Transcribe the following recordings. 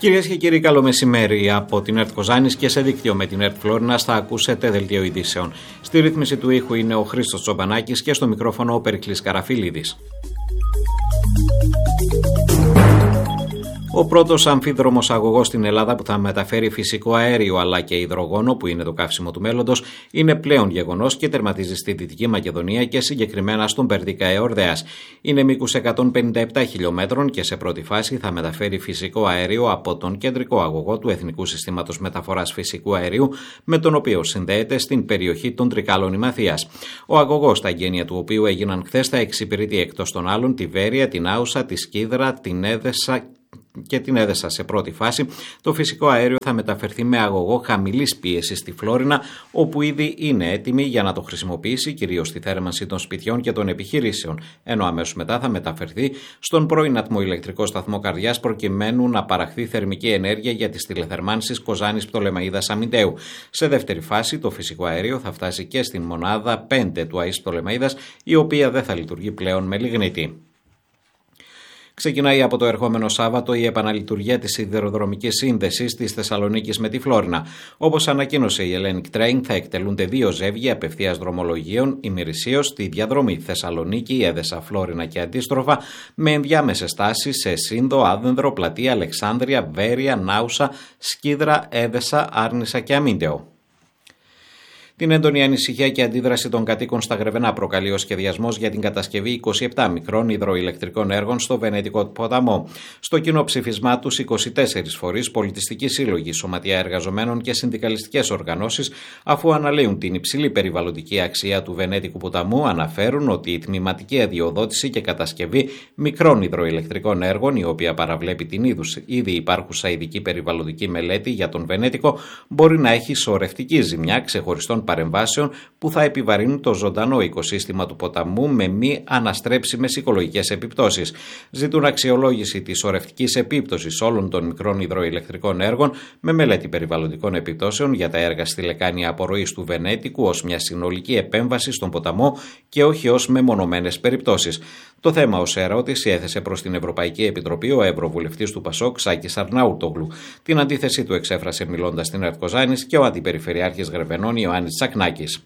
Κυρίες και κύριοι, καλό μεσημέρι. Από την ΕΡΤ Κοζάνης και σε δίκτυο με την ΕΡΤ Φλόρινας θα ακούσετε δελτίο ειδήσεων. Στη ρύθμιση του ήχου είναι ο Χρήστος Τσομπανάκης και στο μικρόφωνο ο Περικλής Καραφίλιδης. Ο πρώτος αμφίδρομος αγωγός στην Ελλάδα που θα μεταφέρει φυσικό αέριο αλλά και υδρογόνο, που είναι το καύσιμο του μέλλοντος, είναι πλέον γεγονός και τερματίζει στη Δυτική Μακεδονία και συγκεκριμένα στον Περδικά Εορδέας. Είναι μήκους 157 χιλιόμετρων και σε πρώτη φάση θα μεταφέρει φυσικό αέριο από τον κεντρικό αγωγό του Εθνικού Συστήματος Μεταφοράς Φυσικού Αερίου, με τον οποίο συνδέεται στην περιοχή των Τρικάλων Ημαθίας. Ο αγωγός, τα εγγένεια του οποίου έγιναν χθες, θα εξυπηρετεί εκτός των άλλων τη Βέρεια, την Άουσα, τη Σκίδρα, την Έδεσα και την Έδεσα. Σε πρώτη φάση, το φυσικό αέριο θα μεταφερθεί με αγωγό χαμηλής πίεσης στη Φλόρινα, όπου ήδη είναι έτοιμη για να το χρησιμοποιήσει κυρίως στη θέρμανση των σπιτιών και των επιχειρήσεων, ενώ αμέσως μετά θα μεταφερθεί στον πρώην ατμοηλεκτρικό σταθμό Καρδιάς, προκειμένου να παραχθεί θερμική ενέργεια για τις τηλεθερμάνσεις Κοζάνης Πτολεμαΐδας Αμυντέου. Σε δεύτερη φάση, το φυσικό αέριο θα φτάσει και στην μονάδα 5 του ΑΕΣ Πτολεμαΐδας, η οποία δεν θα λειτουργεί πλέον με λιγνίτη. Ξεκινάει από το ερχόμενο Σάββατο η επαναλειτουργία της σιδηροδρομικής σύνδεσης της Θεσσαλονίκης με τη Φλόρινα. Όπως ανακοίνωσε η Hellenic Train, θα εκτελούνται 2 ζεύγια απευθείας δρομολογίων ημερησίως στη διαδρομή Θεσσαλονίκη, Έδεσα, Φλόρινα και αντίστροφα, με ενδιάμεσες στάσεις σε Σύνδο, Άδενδρο, Πλατεία, Αλεξάνδρεια, Βέρεια, Νάουσα, Σκίδρα, Έδεσα, Άρνησα και Αμύντεο. Την έντονη ανησυχία και αντίδραση των κατοίκων στα Γρεβενά προκαλεί ο σχεδιασμός για την κατασκευή 27 μικρών υδροηλεκτρικών έργων στο Βενετικό ποταμό. Στο κοινό ψηφισμά τους, 24 φορείς, πολιτιστικοί σύλλογοι, σωματεία εργαζομένων και συνδικαλιστικές οργανώσεις, αφού αναλύουν την υψηλή περιβαλλοντική αξία του Βενέτικου ποταμού, αναφέρουν ότι η τμηματική αδειοδότηση και κατασκευή μικρών υδροηλεκτρικών έργων, η οποία παραβλέπει την ήδη υπάρχουσα ειδική περιβαλλοντική μελέτη για τον Βενέτικο, μπορεί να έχει σωρευτική ζημιά ξεχωριστών παρεμβάσεων που θα επιβαρύνουν το ζωντανό οικοσύστημα του ποταμού με μη αναστρέψιμες οικολογικές επιπτώσεις. Ζητούν αξιολόγηση της σωρευτικής επίπτωσης όλων των μικρών υδροηλεκτρικών έργων με μελέτη περιβαλλοντικών επιπτώσεων για τα έργα στη λεκάνη απορροής του Βενέτικου ως μια συνολική επέμβαση στον ποταμό και όχι ως μεμονωμένες περιπτώσεις. Το θέμα ως ερώτηση έθεσε προς την Ευρωπαϊκή Επιτροπή ο Ευρωβουλευτής του Πασόκ Σάκης Αρναούτογλου. Την αντίθεσή του εξέφρασε μιλώντας στην ΕΡΤ Κοζάνης και ο Αντιπεριφερειάρχης Γρεβενών Ιωάννης Τσακνάκης.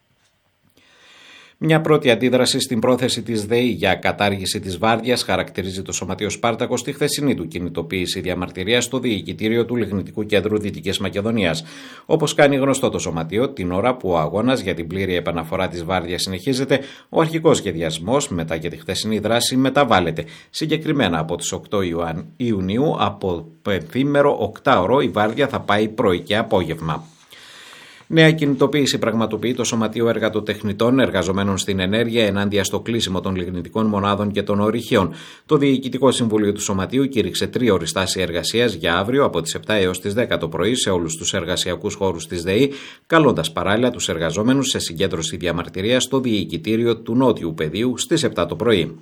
Μια πρώτη αντίδραση στην πρόθεση της ΔΕΗ για κατάργηση της βάρδιας χαρακτηρίζει το Σωματείο Σπάρτακος στη χθεσινή του κινητοποίηση διαμαρτυρίας στο Διοικητήριο του Λιγνητικού Κέντρου Δυτικής Μακεδονίας. Όπως κάνει γνωστό το Σωματείο, την ώρα που ο αγώνας για την πλήρη επαναφορά της βάρδιας συνεχίζεται, ο αρχικός σχεδιασμός μετά για τη χθεσινή δράση μεταβάλλεται. Συγκεκριμένα από τις 8 Ιουνίου, από πενθήμερο 8ωρο, η βάρδια θα πάει πρωί και απόγευμα. Νέα κινητοποίηση πραγματοποιεί το Σωματείο Εργατοτεχνητών Εργαζομένων στην Ενέργεια ενάντια στο κλείσιμο των λιγνητικών μονάδων και των ορυχείων. Το Διοικητικό Συμβούλιο του Σωματείου κήρυξε 3ωρη στάση εργασίας για αύριο από τις 7 έως τις 10 το πρωί σε όλους τους εργασιακούς χώρους της ΔΕΗ, καλώντας παράλληλα τους εργαζόμενους σε συγκέντρωση διαμαρτυρίας στο Διοικητήριο του Νότιου Πεδίου στις 7 το πρωί.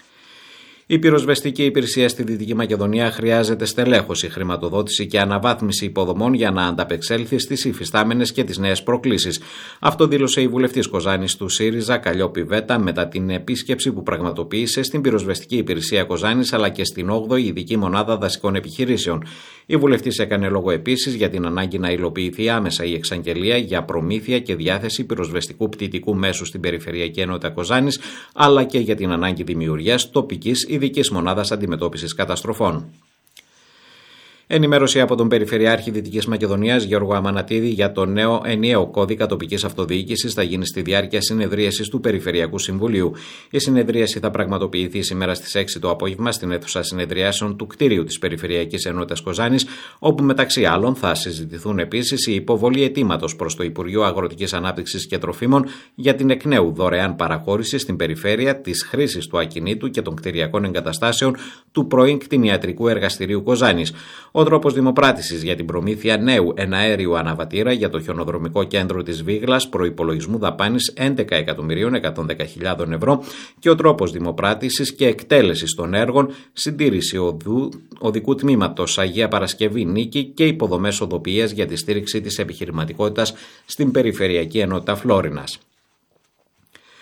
Η πυροσβεστική υπηρεσία στη Δυτική Μακεδονία χρειάζεται στελέχωση, χρηματοδότηση και αναβάθμιση υποδομών για να ανταπεξέλθει στις υφιστάμενες και τις νέες προκλήσεις. Αυτό δήλωσε η βουλευτής Κοζάνης του ΣΥΡΙΖΑ, Καλλιόπη Βέτα, μετά την επίσκεψη που πραγματοποίησε στην πυροσβεστική υπηρεσία Κοζάνης αλλά και στην 8η Ειδική Μονάδα Δασικών Επιχειρήσεων. Η βουλευτής έκανε λόγο επίσης για την ανάγκη να υλοποιηθεί άμεσα η εξαγγελία για προμήθεια και διάθεση πυροσβεστικού πτυτικού μέσου στην Περιφερειακή Ενότητα Κοζάνης, αλλά και για την ανάγκη δημιουργίας τοπικής Ειδικής Μονάδας Αντιμετώπισης Καταστροφών. Ενημέρωση από τον Περιφερειάρχη Δυτικής Μακεδονίας Γιώργο Αμανατίδη για το νέο ενιαίο κώδικα τοπικής αυτοδιοίκησης θα γίνει στη διάρκεια συνεδρίασης του Περιφερειακού Συμβουλίου. Η συνεδρίαση θα πραγματοποιηθεί σήμερα στις 6 το απόγευμα στην αίθουσα συνεδριάσεων του κτηρίου της Περιφερειακής Ενότητας Κοζάνης, όπου μεταξύ άλλων θα συζητηθούν επίσης η υποβολή αιτήματος προς το Υπουργείο Αγροτικής Ανάπτυξης και Τροφίμων για την εκ νέου δωρεάν παραχώρηση στην περιφέρεια της χρήσης του ακινήτου και των κτηριακών εγκαταστάσεων του πρώην κτηνιατρικού εργαστηρίου Κοζάνης. Ο τρόπος δημοπράτησης για την προμήθεια νέου εναέριου αναβατήρα για το χιονοδρομικό κέντρο της Βίγλας προϋπολογισμού δαπάνης 11.110.000 ευρώ και ο τρόπος δημοπράτησης και εκτέλεσης των έργων συντήρηση οδικού τμήματος Αγία Παρασκευή Νίκη και υποδομές οδοποιίας για τη στήριξη της επιχειρηματικότητας στην Περιφερειακή Ενότητα Φλόρινας.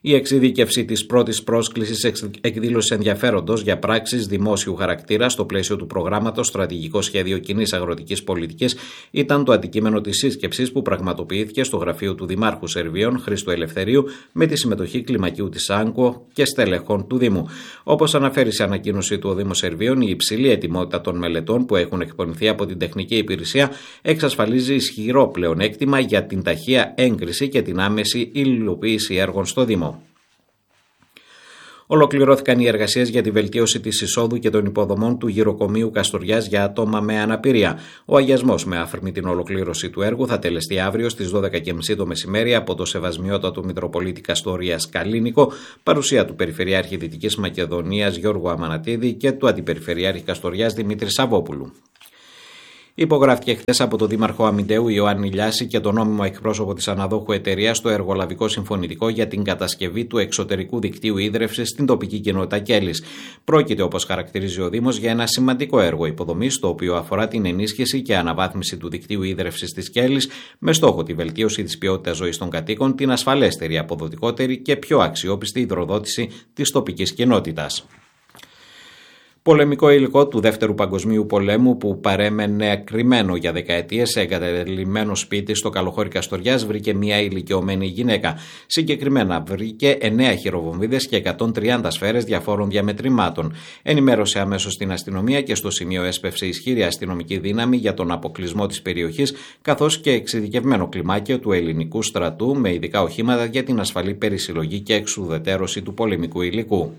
Η εξειδίκευση της πρώτης πρόσκλησης εκδήλωσης ενδιαφέροντος για πράξεις δημόσιου χαρακτήρα στο πλαίσιο του προγράμματος Στρατηγικό Σχέδιο Κοινής Αγροτικής Πολιτικής ήταν το αντικείμενο της σύσκεψης που πραγματοποιήθηκε στο γραφείο του Δημάρχου Σερβίων Χρήστου Ελευθερίου με τη συμμετοχή κλιμακίου της ΆΝΚΟ και στελεχών του Δήμου. Όπως αναφέρει σε ανακοίνωση του ο Δήμος Σερβίων, η υψηλή ετοιμότητα των μελετών που έχουν εκπονηθεί από την τεχνική υπηρεσία εξασφαλίζει ισχυρό πλεονέκτημα για την ταχεία έγκριση και την άμεση υλοποίηση έργων στο Δήμο. Ολοκληρώθηκαν οι εργασίες για τη βελτίωση της εισόδου και των υποδομών του γυροκομείου Καστοριάς για άτομα με αναπηρία. Ο αγιασμός με άφρημη την ολοκλήρωση του έργου θα τελεστεί αύριο στις 12.30 το μεσημέρι από το Σεβασμιότατο Μητροπολίτη Καστορίας Καλίνικο, παρουσία του Περιφερειάρχη Δυτικής Μακεδονίας Γιώργου Αμανατίδη και του Αντιπεριφερειάρχη Καστοριάς Δημήτρη Σαββόπουλου. Υπογράφηκε χθες από τον Δήμαρχο Αμυντέου Ιωάννη Λιάση και τον νόμιμο εκπρόσωπο της αναδόχου εταιρείας το εργολαβικό συμφωνητικό για την κατασκευή του εξωτερικού δικτύου ίδρευσης στην τοπική κοινότητα Κέλης. Πρόκειται, όπως χαρακτηρίζει ο Δήμος, για ένα σημαντικό έργο υποδομής, το οποίο αφορά την ενίσχυση και αναβάθμιση του δικτύου ίδρευσης της Κέλης, με στόχο τη βελτίωση της ποιότητας ζωής των κατοίκων, την ασφαλέστερη, αποδοτικότερη και πιο αξιόπιστη υδροδότηση της τοπικής κοινότητας. Πολεμικό υλικό του Δεύτερου Παγκοσμίου Πολέμου που παρέμενε κρυμμένο για δεκαετίες σε εγκαταλειμμένο σπίτι στο Καλοχώρι Καστοριάς βρήκε μια ηλικιωμένη γυναίκα. Συγκεκριμένα βρήκε 9 χειροβομβίδες και 130 σφαίρες διαφόρων διαμετρημάτων. Ενημέρωσε αμέσως την αστυνομία και στο σημείο έσπευσε ισχυρή αστυνομική δύναμη για τον αποκλεισμό της περιοχής, καθώς και εξειδικευμένο κλιμάκιο του ελληνικού στρατού με ειδικά οχήματα για την ασφαλή περισυλλογή και εξουδετερώση του πολεμικού υλικού.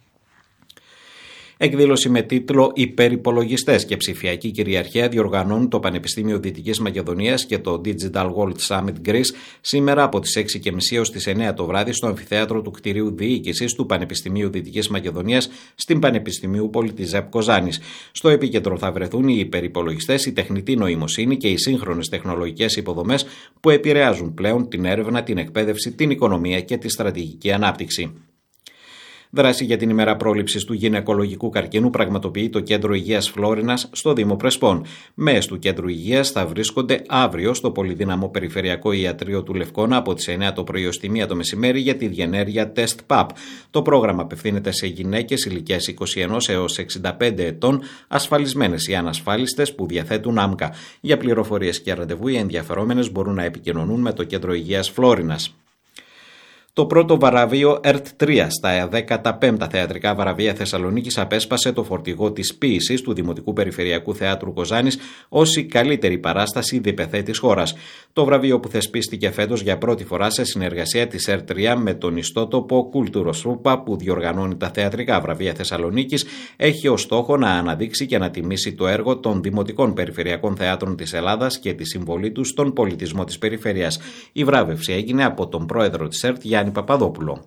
Εκδήλωση με τίτλο «Υπερυπολογιστές και ψηφιακή κυριαρχία» διοργανώνουν το Πανεπιστήμιο Δυτικής Μακεδονίας και το Digital World Summit Greece σήμερα από τις 6.30 ως τις 9 το βράδυ στο αμφιθέατρο του κτηρίου διοίκησης του Πανεπιστημίου Δυτικής Μακεδονίας στην Πανεπιστημίου Πολιτιζέπ Κοζάνης. Στο επίκεντρο θα βρεθούν οι υπερυπολογιστές, η τεχνητή νοημοσύνη και οι σύγχρονες τεχνολογικές υποδομές που επηρεάζουν πλέον την έρευνα, την εκπαίδευση, την οικονομία και τη στρατηγική ανάπτυξη. Δράση για την ημέρα πρόληψης του γυναικολογικού καρκίνου πραγματοποιεί το Κέντρο Υγείας Φλόρινας στο Δήμο Πρεσπών. Μέες του Κέντρου Υγείας θα βρίσκονται αύριο στο πολυδύναμο Περιφερειακό Ιατρείο του Λευκώνα από τις 9 το πρωί ως τη 1 το μεσημέρι για τη διενέργεια Test PAP. Το πρόγραμμα απευθύνεται σε γυναίκες ηλικίας 21 έως 65 ετών, ασφαλισμένες ή ανασφάλιστες που διαθέτουν άμκα. Για πληροφορίες και ραντεβού οι ενδιαφερόμενες μπορούν να επικοινωνούν με το Κέντρο Υγείας Φλόρινας. Το πρώτο βραβείο ΕΡΤ3 στα 15 θεατρικά βραβεία Θεσσαλονίκης απέσπασε το φορτηγό της ποίησης του Δημοτικού Περιφερειακού Θεάτρου Κοζάνης ως η καλύτερη παράσταση διπεθέ της χώρας. Το βραβείο που θεσπίστηκε φέτος για πρώτη φορά σε συνεργασία της ΕΡΤ3 με τον ιστότοπο Kulturosrupa που διοργανώνει τα θεατρικά βραβεία Θεσσαλονίκης έχει ως στόχο να αναδείξει και να τιμήσει το έργο των Δημοτικών Περιφερειακών Θεάτρων της Ελλάδας και τη συμβολή τους στον πολιτισμό της περιφέρειας. Η βράβευση έγινε από τον πρόεδρο της ΕΡΤ Γιάννη Παπαδόπουλο.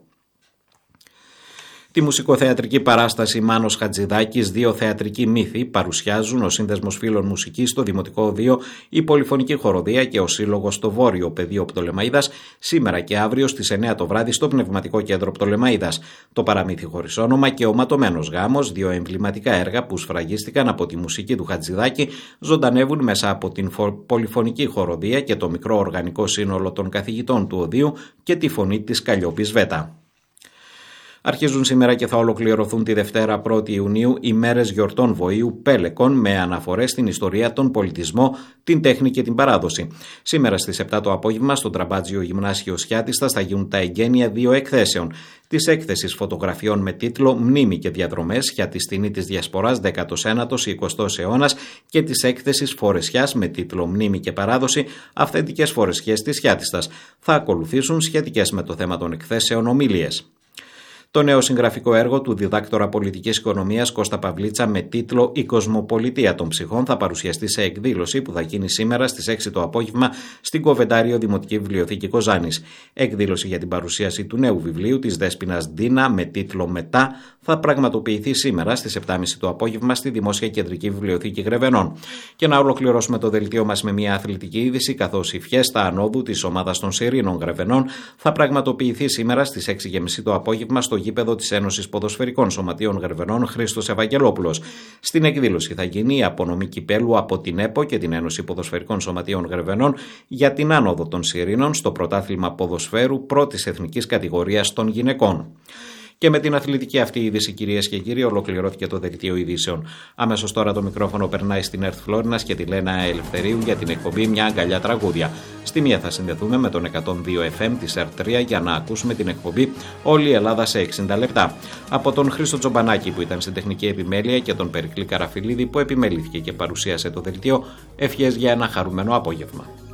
Τη μουσικοθεατρική παράσταση Μάνος Χατζηδάκης, δύο θεατρικοί μύθοι παρουσιάζουν ο Σύνδεσμος Φίλων Μουσικής στο Δημοτικό Οδείο, η Πολυφωνική Χοροδία και ο Σύλλογος στο Βόρειο Πεδίο Πτολεμαΐδας σήμερα και αύριο στις 9 το βράδυ στο Πνευματικό Κέντρο Πτολεμαΐδας. Το Παραμύθι χωρίς όνομα και ο Ματωμένος Γάμος, δύο εμβληματικά έργα που σφραγίστηκαν από τη μουσική του Χατζηδάκη, ζωντανεύουν μέσα από την Πολυφωνική Χοροδία και το μικρό οργανικό σύνολο των καθηγητών του Οδείου και τη φωνή της Καλλιόπης Βέτα. Αρχίζουν σήμερα και θα ολοκληρωθούν τη Δευτέρα 1η Ιουνίου οι μέρες γιορτών Βοήου Πέλεκον με αναφορές στην ιστορία, τον πολιτισμό, την τέχνη και την παράδοση. Σήμερα στις 7 το απόγευμα στο Τραμπάτζιο Γυμνάσιο Σιάτιστας θα γίνουν τα εγγένεια δύο εκθέσεων. Της έκθεσης φωτογραφιών με τίτλο «Μνήμη και διαδρομές για τη στηνή της Διασποράς 19ος-20ος αιώνας» και της έκθεσης Φορεσιάς με τίτλο «Μνήμη και παράδοση. Αυθεντικές φορεσιές της Σιάτιστας». Θα ακολουθήσουν σχετικές με το θέμα των εκθέσεων ομιλίες. Το νέο συγγραφικό έργο του διδάκτορα πολιτικής οικονομίας Κώστα Παυλίτσα με τίτλο «Η Κοσμοπολιτεία των Ψυχών» θα παρουσιαστεί σε εκδήλωση που θα γίνει σήμερα στις 6 το απόγευμα στην Κοβεντάριο Δημοτική Βιβλιοθήκη Κοζάνης. Εκδήλωση για την παρουσίαση του νέου βιβλίου της Δέσποινας Ντίνα με τίτλο «Μετά» θα πραγματοποιηθεί σήμερα στις 7.30 το απόγευμα στη Δημόσια Κεντρική Βιβλιοθήκη Γρεβενών. Και να ολοκληρώσουμε το δελτίο μας με μια αθλητική είδηση, καθώς η φιέστα ανόδου της ομάδας των Σιρήνων Γρεβενών θα πραγματοποιηθεί σήμερα στις 6.30 το απόγευμα στο γήπεδο της Ένωσης Ποδοσφαιρικών Σωματείων Γρεβενών Χρήστος Ευαγγελόπουλος. Στην εκδήλωση θα γίνει η απονομή κυπέλου από την ΕΠΟ και την Ένωση Ποδοσφαιρικών Σωματείων Γρεβενών για την άνοδο των Σιρήνων στο πρωτάθλημα ποδοσφαίρου πρώτης εθνικής κατηγορίας των γυναικών. Και με την αθλητική αυτή είδηση, κυρίες και κύριοι, ολοκληρώθηκε το δελτίο ειδήσεων. Αμέσως τώρα το μικρόφωνο περνάει στην ΕΡΤ Φλόρινας και τη Λένα Ελευθερίου για την εκπομπή Μια αγκαλιά τραγούδια. Στη μία θα συνδεθούμε με τον 102 FM της ΕΡΤ 3 για να ακούσουμε την εκπομπή Όλη η Ελλάδα σε 60 λεπτά. Από τον Χρήστο Τζομπανάκη που ήταν στην τεχνική επιμέλεια και τον Περικλή Καραφιλίδη που επιμελήθηκε και παρουσίασε το δελτίο, ευχές για ένα χαρούμενο απόγευμα.